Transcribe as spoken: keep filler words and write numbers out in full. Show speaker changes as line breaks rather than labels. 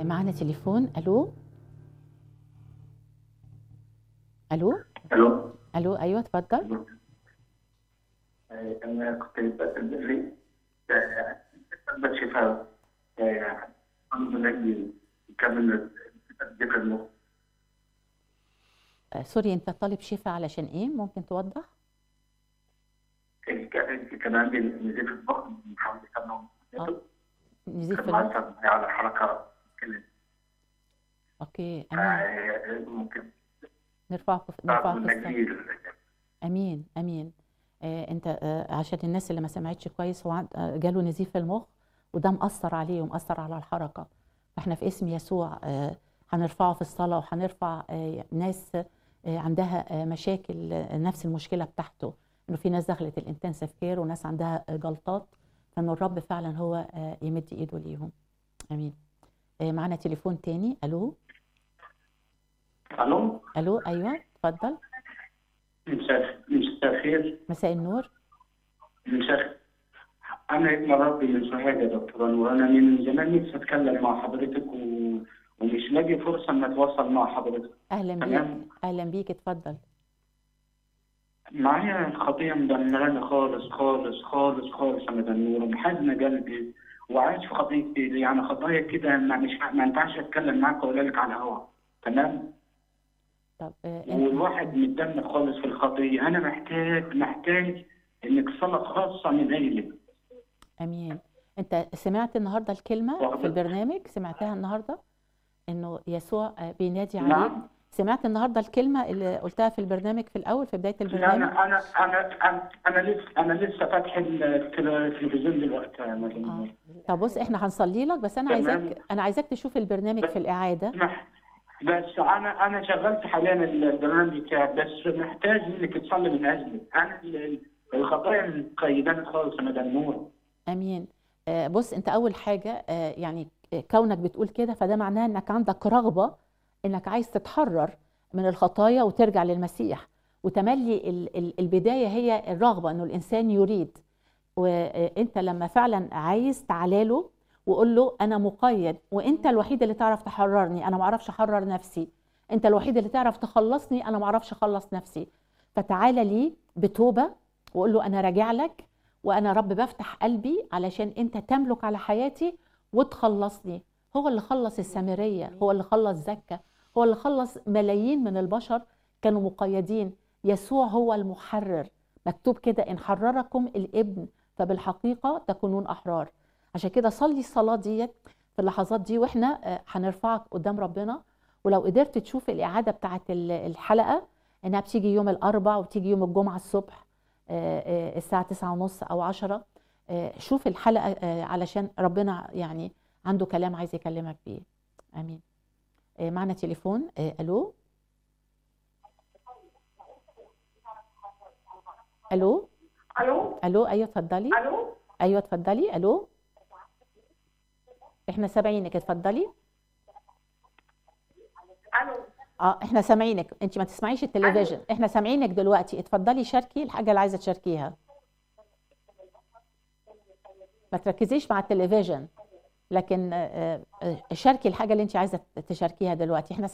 معانا تليفون. الو الو
الو
الو ايوه اتفضل.
الو آه، انا كنت بسال لي بس شفاء الحمد لله يكمل ذكر المخ.
آه، سوري، انت طالب شفاء علشان ايه؟ ممكن توضح؟
كان عندي نزيف المخ من حوالي سنه
اه
ونص.
نزيف
كان
في المخ.
مأثر معايا على الحركه كده.
اوكي امين.
آه، ممكن
نرفعك
بعض
نرفعك في الصلاة.
النجيل.
امين امين. آه انت آه عشان الناس اللي ما سمعتش كويس، هو عند- آه، جاله نزيف في المخ، وده مأثر عليه ومأثر على الحركة. فاحنا في اسم يسوع آه هنرفعه في الصلاة، وهنرفع آه ناس آه عندها آه مشاكل، آه نفس المشكلة بتاعته، انه في ناس دخلت الانتنسيف كير وناس عندها آه جلطات، فانه الرب فعلا هو آه يمد ايده ليهم. امين. آه معنا تليفون تاني. الو
الو
الو ايوه اتفضل.
مساء مساء الخير.
مساء النور.
مساء انا ابن ربي من سوهاج يا دكتور انور. انا من زمان نفسي اتكلم مع حضرتك و... ومش لاقي فرصه ان اتواصل مع حضرتك.
اهلا بيك.
تمام.
اهلا بيك اتفضل.
معايا الخطية مدمراني خالص خالص خالص خالص يا مدام نور، محزنة قلبي وعايش في خطيتي، يعني خطايا كده ما مش ما ينفعش اتكلم معاك واقول لك على الهوا. تمام.
طب آه انت
والواحد متدمر خالص في الخطية. انا محتاج محتاج انك صلاة خاصة من اجلي.
امين. انت سمعت النهارده الكلمه في
واخد-
البرنامج؟ سمعتها النهارده انه يسوع آه، بينادي عليك؟
نعم.
سمعت النهارده الكلمه اللي قلتها في البرنامج في الاول في بدايه
لا
البرنامج؟
انا انا انا انا انا لسه انا لسه فاتح التلفزيون دلوقتي يا مدام
اه
نور.
طب بص، احنا هنصلي لك، بس انا
تمام.
عايزاك انا عايزاك تشوف البرنامج في الاعاده.
مح- بس انا انا شغلت حاليا البرنامج بتاعي، بس محتاج انك تصلي من اجلي. انا ال- ال- الخطايا مقيداني خالص يا مدام نور.
امين. آه بص، انت اول حاجه آه يعني كونك بتقول كده، فده معناه انك عندك رغبه، انك عايز تتحرر من الخطايا وترجع للمسيح. وتملي ال- ال- البدايه هي الرغبه، انه الانسان يريد. وانت لما فعلا عايز، تعالى له وقول له انا مقيد، وانت الوحيد اللي تعرف تحررني، انا ما اعرفش احرر نفسي. انت الوحيد اللي تعرف تخلصني، انا ما اعرفش اخلص نفسي. فتعالى لي بتوبه وقول له انا راجع لك، وانا رب بفتح قلبي علشان انت تملك على حياتي وتخلصني. هو اللي خلص السامريه، هو اللي خلص زكا، هو اللي خلص ملايين من البشر كانوا مقيدين. يسوع هو المحرر. مكتوب كده ان حرركم الابن فبالحقيقة تكونون أحرار. عشان كده صلي الصلاة ديت في اللحظات دي، واحنا آه، هنرفعك قدام ربنا. ولو قدرت تشوف الإعادة بتاعت ال- الحلقة، إنها بتيجي يوم الأربع وبتيجي يوم الجمعة الصبح آه، آه، الساعة تسعة ونص أو عشرة. آه، شوف الحلقة آه، علشان ربنا يعني عنده كلام عايز يكلمك بيه. آمين. آه، معنا تليفون. آه، ألو ألو
الو
ألو أيوه اتفضلي.
الو
أيوه اتفضلي. ألو احنا سامعينك، اتفضلي.
الو
اه احنا سامعينك، انت ما تسمعيش التلفزيون، احنا سامعينك دلوقتي. اتفضلي شاركي الحاجه اللي عايزه تشاركيها. ما تركزيش مع التلفزيون، لكن آه، آه، شاركي الحاجه اللي انت عايزه تشاركيها دلوقتي. احنا